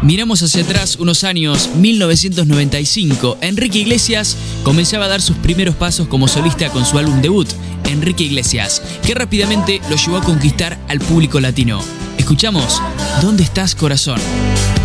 Miramos hacia atrás unos años, 1995. Enrique Iglesias comenzaba a dar sus primeros pasos como solista con su álbum debut, Enrique Iglesias, que rápidamente lo llevó a conquistar al público latino. Escuchamos ¿Dónde estás, corazón?